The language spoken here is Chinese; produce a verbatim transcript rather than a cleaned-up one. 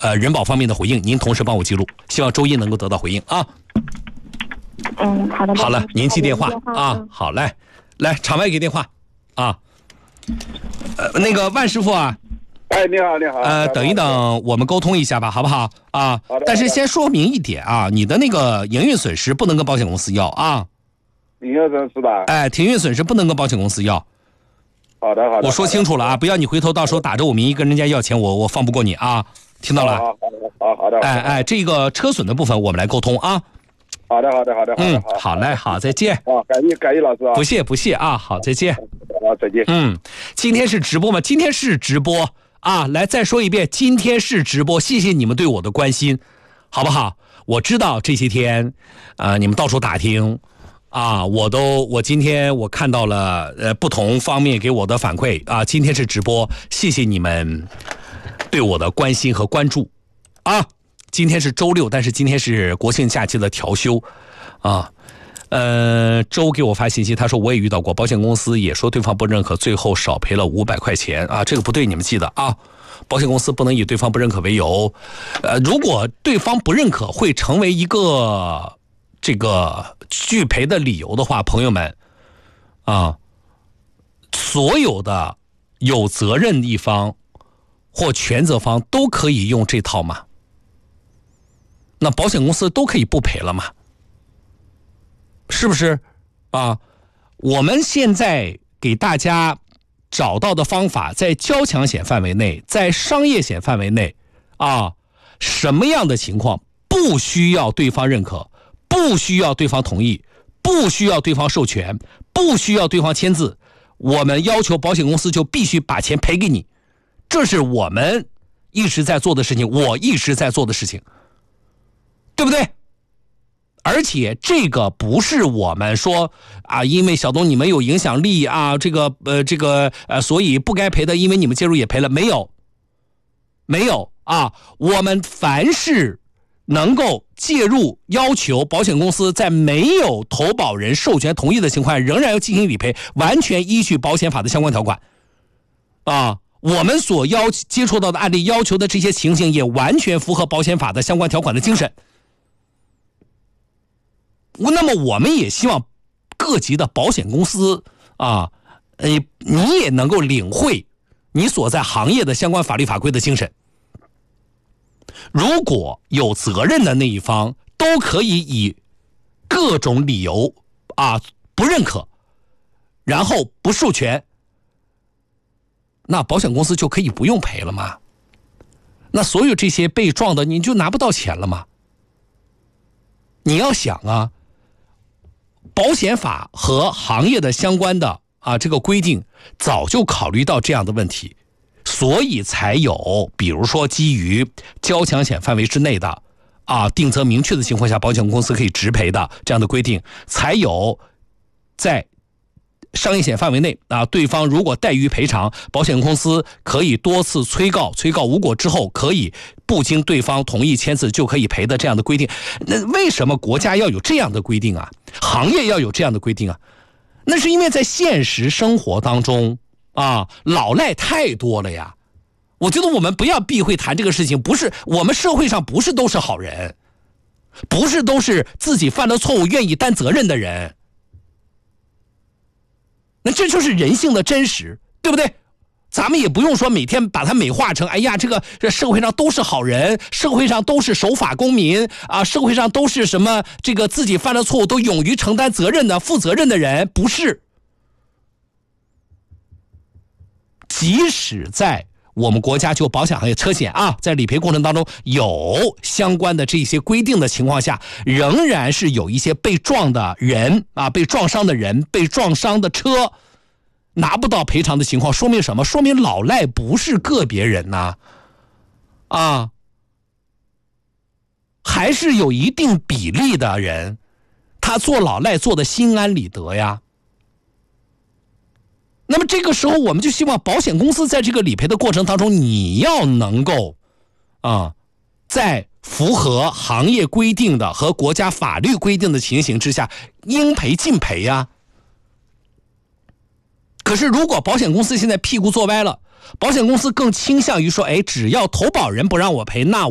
呃人保方面的回应，您同时帮我记录，希望周一能够得到回应啊。 嗯，好的。 好了，您接电话啊。 嗯、 好，来来，场外给电话啊。呃，那个万师傅啊。 哎，你好，你好。 呃，等一等，我们沟通一下吧，好不好啊？ 好的。 但是先说明一点啊，你的那个营运损失不能跟保险公司要啊。 营运损失吧？ 哎，营运损失不能跟保险公司要。 好的，好的。 我说清楚了啊，不要你回头到时候打着我名义跟人家要钱，我我放不过你啊，听到了？ 好，好的，好的。 哎哎，这个车损的部分我们来沟通啊。 好的，好的，好的， 嗯，好嘞，好，再见。 啊，感谢感谢老师啊。 不谢不谢啊，好，再见。 好，再见。 嗯，今天是直播吗？今天是直播。啊，来再说一遍，今天是直播，谢谢你们对我的关心，好不好？我知道这些天，呃，你们到处打听，啊，我都我今天我看到了，呃，不同方面给我的反馈啊，今天是直播，谢谢你们对我的关心和关注，啊，今天是周六，但是今天是国庆假期的调休，啊。呃，周给我发信息，他说我也遇到过，保险公司也说对方不认可，最后少赔了五百块钱啊，这个不对，你们记得啊，保险公司不能以对方不认可为由，呃，如果对方不认可会成为一个这个拒赔的理由的话，朋友们啊，所有的有责任一方或全责方都可以用这套嘛，那保险公司都可以不赔了嘛。是不是啊？我们现在给大家找到的方法，在交强险范围内，在商业险范围内啊，什么样的情况不需要对方认可，不需要对方同意，不需要对方授权，不需要对方签字，我们要求保险公司就必须把钱赔给你，这是我们一直在做的事情，我一直在做的事情，对不对？而且这个不是我们说啊，因为小东你们有影响力啊，这个呃这个呃，所以不该赔的，因为你们介入也赔了，没有，没有啊。我们凡是能够介入，要求保险公司在没有投保人授权同意的情况下，仍然要进行理赔，完全依据保险法的相关条款啊。我们所要接触到的案例要求的这些情形，也完全符合保险法的相关条款的精神。那么我们也希望各级的保险公司啊，呃，你也能够领会你所在行业的相关法律法规的精神。如果有责任的那一方都可以以各种理由啊不认可，然后不授权，那保险公司就可以不用赔了吗？那所有这些被撞的你就拿不到钱了吗？你要想啊，保险法和行业的相关的啊这个规定早就考虑到这样的问题，所以才有比如说基于交强险范围之内的啊定责明确的情况下，保险公司可以直赔的这样的规定，才有在商业险范围内啊，对方如果怠于赔偿，保险公司可以多次催告，催告无果之后，可以不经对方同意签字就可以赔的这样的规定。那为什么国家要有这样的规定啊？行业要有这样的规定啊？那是因为在现实生活当中啊，老赖太多了呀。我觉得我们不要避讳谈这个事情，不是我们社会上不是都是好人，不是都是自己犯了错误愿意担责任的人。那这就是人性的真实，对不对？咱们也不用说每天把它美化成，哎呀，这个这社会上都是好人，社会上都是守法公民啊，社会上都是什么这个自己犯了错误都勇于承担责任的、负责任的人，不是。即使在我们国家就保险行业车险啊，在理赔过程当中有相关的这些规定的情况下，仍然是有一些被撞的人啊，被撞伤的人，被撞伤的车拿不到赔偿的情况，说明什么？说明老赖不是个别人呐，啊，还是有一定比例的人，他做老赖做的心安理得呀。那么这个时候我们就希望保险公司在这个理赔的过程当中，你要能够啊，在符合行业规定的和国家法律规定的情形之下，应赔尽赔呀。可是如果保险公司现在屁股坐歪了，保险公司更倾向于说，哎，只要投保人不让我赔，那